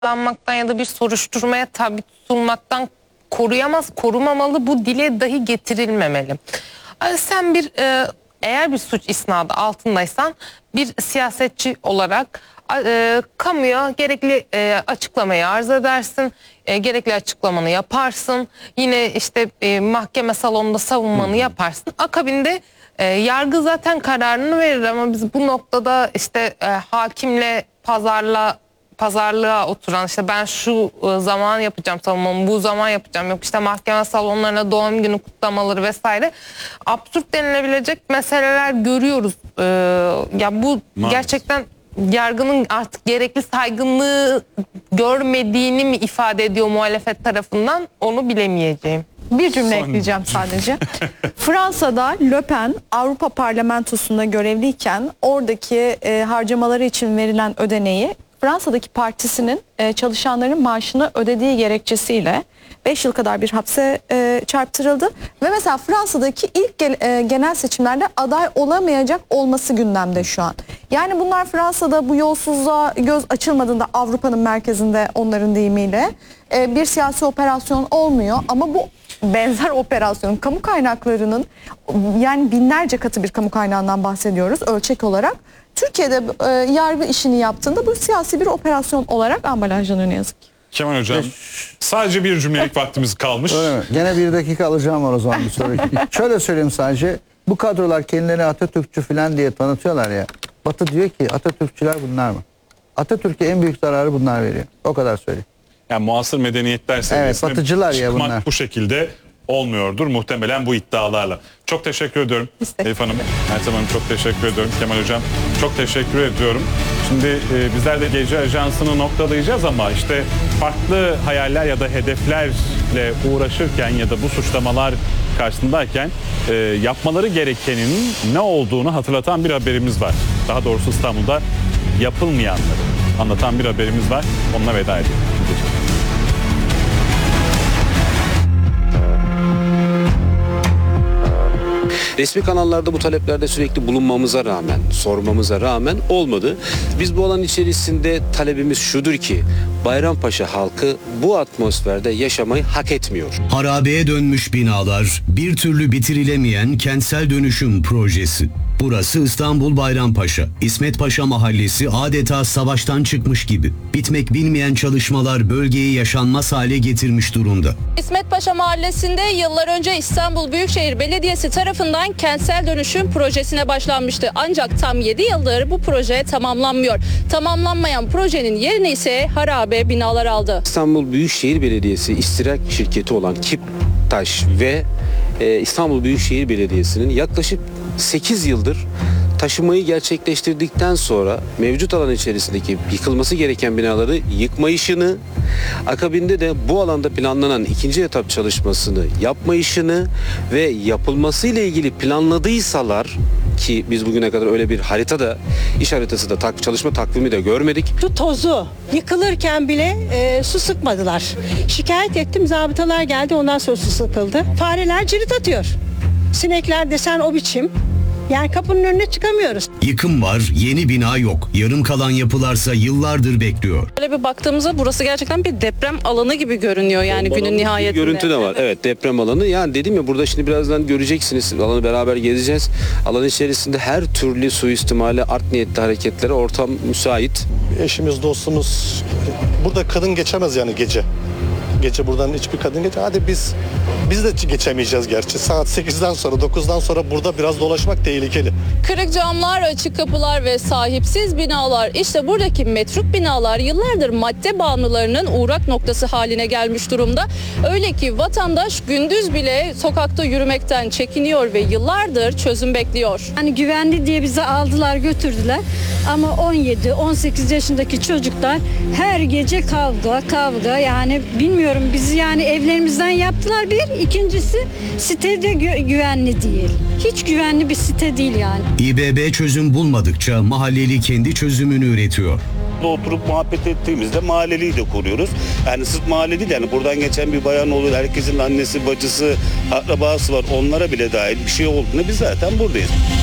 tutuklanmaktan ya da bir soruşturmaya tabi tutulmaktan korumamalı, bu dile dahi getirilmemeli. Sen eğer bir suç isnadı altındaysan bir siyasetçi olarak kamuya gerekli açıklamayı arz edersin, gerekli açıklamanı yaparsın, yine işte mahkeme salonunda savunmanı yaparsın. Akabinde yargı zaten kararını verir ama biz bu noktada işte hakimle pazarlığa oturan, işte ben şu zaman yapacağım savunmamı, bu zaman yapacağım, yok işte mahkeme salonlarına doğum günü kutlamaları vesaire, absürt denilebilecek meseleler görüyoruz. Ya bu maalesef gerçekten yargının artık gerekli saygınlığı görmediğini mi ifade ediyor muhalefet tarafından, onu bilemeyeceğim. Bir cümle ekleyeceğim sadece. Fransa'da Le Pen Avrupa Parlamentosu'nda görevliyken oradaki harcamaları için verilen ödeneği Fransa'daki partisinin çalışanların maaşını ödediği gerekçesiyle 5 yıl kadar bir hapse çarptırıldı. Ve mesela Fransa'daki ilk genel seçimlerde aday olamayacak olması gündemde şu an. Yani bunlar Fransa'da bu yolsuzluğa göz açılmadığında, Avrupa'nın merkezinde onların deyimiyle bir siyasi operasyon olmuyor. Ama bu benzer operasyon kamu kaynaklarının, yani binlerce katı bir kamu kaynağından bahsediyoruz ölçek olarak. Türkiye'de yargı işini yaptığında bu siyasi bir operasyon olarak ambalajlanıyor ne yazık ki. Kemal Hocam, sadece bir cümlelik vaktimiz kalmış. Öyle mi? Gene bir dakika alacağım var o zaman bir soru. Şöyle söyleyeyim sadece. Bu kadrolar kendilerini Atatürkçü falan diye tanıtıyorlar ya. Batı diyor ki Atatürkçüler bunlar mı? Atatürk'e en büyük zararı bunlar veriyor. O kadar söyleyeyim. Yani muasır medeniyetler seviyesine batıcılar ya çıkmak bunlar. bu şekilde olmuyordur muhtemelen bu iddialarla. Çok teşekkür ediyorum Elif Hanım, Meltem Hanım, çok teşekkür ediyorum. Kemal Hocam çok teşekkür ediyorum. Şimdi bizler de Gece Ajansı'nı noktalayacağız ama işte farklı hayaller ya da hedeflerle uğraşırken ya da bu suçlamalar karşısındayken yapmaları gerekenin ne olduğunu hatırlatan bir haberimiz var. Daha doğrusu İstanbul'da yapılmayanları anlatan bir haberimiz var. Onunla veda edelim. Resmi kanallarda bu taleplerde sürekli bulunmamıza rağmen, sormamıza rağmen olmadı. Biz bu alan içerisinde talebimiz şudur ki Bayrampaşa halkı bu atmosferde yaşamayı hak etmiyor. Harabeye dönmüş binalar, bir türlü bitirilemeyen kentsel dönüşüm projesi. Burası İstanbul Bayrampaşa. İsmet Paşa Mahallesi adeta savaştan çıkmış gibi. Bitmek bilmeyen çalışmalar bölgeyi yaşanmaz hale getirmiş durumda. İsmet Paşa Mahallesi'nde yıllar önce İstanbul Büyükşehir Belediyesi tarafından kentsel dönüşüm projesine başlanmıştı. Ancak tam 7 yıldır bu proje tamamlanmıyor. Tamamlanmayan projenin yerine ise harabe binalar aldı. İstanbul Büyükşehir Belediyesi iştirak şirketi olan Kiptaş ve İstanbul Büyükşehir Belediyesi'nin yaklaşık 8 yıldır taşımayı gerçekleştirdikten sonra mevcut alan içerisindeki yıkılması gereken binaları yıkma işini, akabinde de bu alanda planlanan ikinci etap çalışmasını yapma işini ve yapılması ile ilgili planladıysalar, ki biz bugüne kadar öyle bir haritada, iş haritası da çalışma takvimi de görmedik. Şu tozu yıkılırken bile su sıkmadılar. Şikayet ettim, zabıtalar geldi, ondan sonra su sıkıldı. Fareler cirit atıyor. Sinekler desen o biçim. Yani kapının önüne çıkamıyoruz. Yıkım var, yeni bina yok. Yarım kalan yapılarsa yıllardır bekliyor. Böyle bir baktığımızda burası gerçekten bir deprem alanı gibi görünüyor yani günün nihayetinde. Görüntü de var. Evet, deprem alanı. Yani dedim ya, burada şimdi birazdan göreceksiniz. Alanı beraber gezeceğiz. Alan içerisinde her türlü suistimale, art niyetli hareketlere ortam müsait. Eşimiz, dostumuz, burada kadın geçemez yani gece. Gece buradan hiçbir kadın geçemez. Hadi biz de geçemeyeceğiz gerçi. Saat 8'den sonra, 9'dan sonra burada biraz dolaşmak tehlikeli. Kırık camlar, açık kapılar ve sahipsiz binalar. İşte buradaki metruk binalar yıllardır madde bağımlılarının uğrak noktası haline gelmiş durumda. Öyle ki vatandaş gündüz bile sokakta yürümekten çekiniyor ve yıllardır çözüm bekliyor. Hani güvenli diye bizi aldılar, götürdüler. Ama 17-18 yaşındaki çocuklar her gece kavga, yani bilmiyorum, bizi yani evlerimizden yaptılar bir. İkincisi sitede güvenli değil. Hiç güvenli bir site değil yani. İBB çözüm bulmadıkça mahalleli kendi çözümünü üretiyor. Oturup muhabbet ettiğimizde mahalleliyi de koruyoruz. Yani sırf mahalle değil, yani buradan geçen bir bayan olur, herkesin annesi, bacısı, akrabası var. Onlara bile dahil bir şey olduğunda biz zaten buradayız.